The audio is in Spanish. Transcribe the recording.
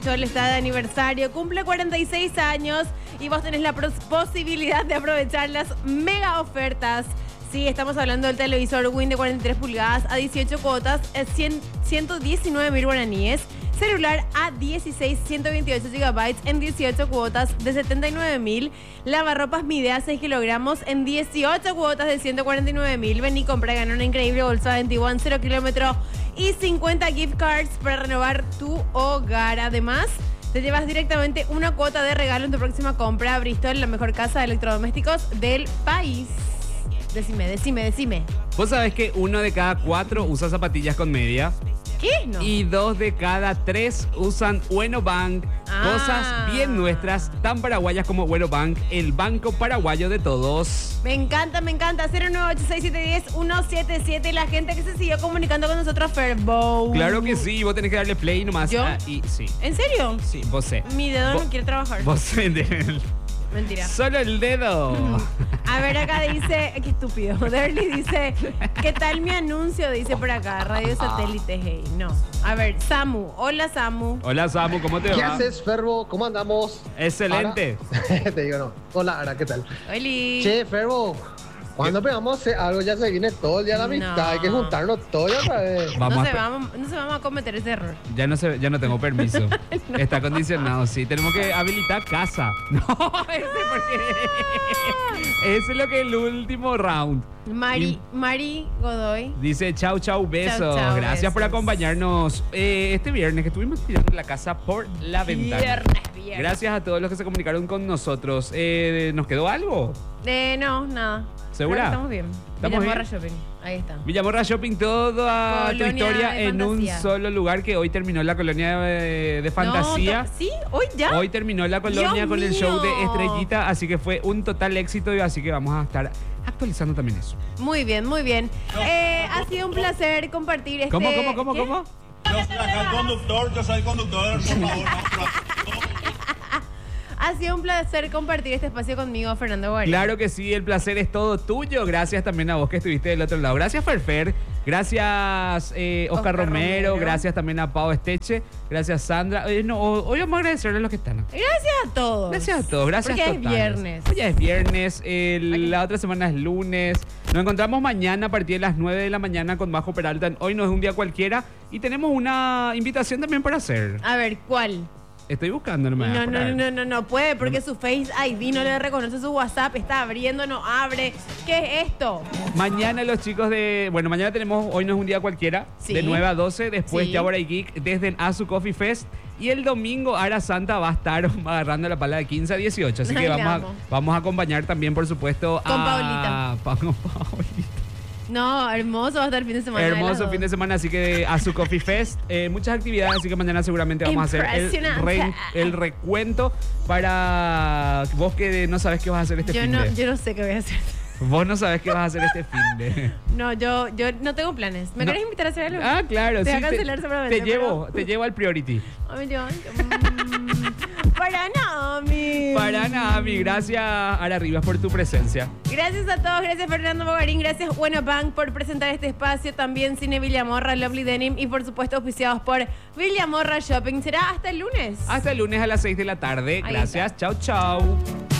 Chol está de aniversario, cumple 46 años y vos tenés la posibilidad de aprovechar las mega ofertas. Sí, estamos hablando del televisor Win de 43 pulgadas a 18 cuotas, 119.000 guaraníes. Celular a 16, 128 GB en 18 cuotas de 79.000. Lavarropas Midea 6 kilogramos en 18 cuotas de 149.000. Vení, compra, gana una increíble bolsa 21, 0 kilómetros y 50 gift cards para renovar tu hogar. Además, te llevas directamente una cuota de regalo en tu próxima compra. Bristol, la mejor casa de electrodomésticos del país. Decime. Vos sabés que 1 de cada 4 usa zapatillas con media. ¿Qué? No. Y 2 de cada 3 usan Bueno Bank. Cosas bien nuestras, tan paraguayas como Bueno Bank, el banco paraguayo de todos. Me encanta. 0986710-177. La gente que se siguió comunicando con nosotros, Ferbo. Claro que sí, vos tenés que darle play nomás. ¿Yo? Y sí. ¿En serio? Sí, vos sé. Mi dedo no quiere trabajar. Vos sé. Mentira. Solo el dedo. A ver, acá dice, qué estúpido. Derly dice, ¿qué tal mi anuncio? Dice por acá, Radio Satélite, hey. No. A ver, Samu. Hola, Samu. Hola, Samu, ¿cómo te va? ¿Qué haces, Ferbo? ¿Cómo andamos? Excelente. Ara. Te digo, no. Hola, Ara, ¿qué tal? Oli. Che, Ferbo, cuando pegamos algo ya se viene todo el día a la mitad. No. Hay que juntarnos todo ya otra vez. No se vamos a cometer ese error. Ya no tengo permiso. No. Está condicionado, sí. Tenemos que habilitar casa. No, ese es lo que es el último round. Mari Godoy. Dice chau, besos. Chau, Gracias besos. por acompañarnos este viernes que estuvimos tirando la casa por la ventana. Viernes. Gracias a todos los que se comunicaron con nosotros. ¿Nos quedó algo? No, nada. ¿Segura? Creo que estamos bien. ¿Estamos Villamorra bien? Shopping. Ahí está. Villamorra Shopping, toda tu Colonia historia de en un fantasía. solo lugar, que hoy terminó la colonia de fantasía. ¿Sí? ¿Hoy ya? Hoy terminó la colonia Dios con el mío. show de Estrellita, así que fue un total éxito y así que vamos a estar actualizando también eso. Muy bien. Ha sido un placer compartir este... ¿Cómo? ¿Qué? Yo soy el conductor, por favor. Ha sido un placer compartir este espacio conmigo, Fernando Guarín. Claro que sí, el placer es todo tuyo. Gracias también a vos que estuviste del otro lado. Gracias, Ferfer. Gracias, Oscar Romero. Gracias también a Pau Esteche. Gracias, Sandra. Hoy vamos a agradecerle a los que están. Gracias a todos. Gracias a todos. Gracias Porque totales. es viernes. Hoy ya es viernes. La otra semana es lunes. Nos encontramos mañana a partir de las 9 de la mañana con Majo Peralta. Hoy no es un día cualquiera. Y tenemos una invitación también para hacer. A ver, ¿cuál? Estoy buscando, no me voy a apurar. No puede, porque su Face ID no le reconoce su WhatsApp, está abriendo, no abre. ¿Qué es esto? Mañana los chicos mañana tenemos, hoy no es un día cualquiera, Sí. de 9 a 12, después Sí. Yabora y Geek desde Azu Coffee Fest. Y el domingo Ara Santa va a estar agarrando la pala de 15 a 18. Así Ay, que la vamos amo. a acompañar también, por supuesto, Con Paulita. Con Paulita. No, hermoso va a estar el fin de semana. Hermoso fin de semana, así que a su Coffee Fest. Muchas actividades, así que mañana seguramente vamos a hacer Impresionante. el recuento para vos que no sabes qué vas a hacer este fin de. Yo no sé qué voy a hacer. Vos no sabes qué vas a hacer este fin de. No, yo no tengo planes. ¿Me No. querés invitar a hacer algo? Ah, claro, Te sí. voy a cancelar seguramente, Te llevo al Priority. Ay, Dios. Para nada, mi. Para nada, mi gracias, Ara Rivas, por tu presencia. Gracias a todos, gracias Fernando Bogarín, gracias Bueno Bank por presentar este espacio, también Cine Villamorra, Lovely Denim y por supuesto auspiciados por Villamorra Shopping. Será hasta el lunes. Hasta el lunes a las 6 de la tarde. Ahí Gracias, chau.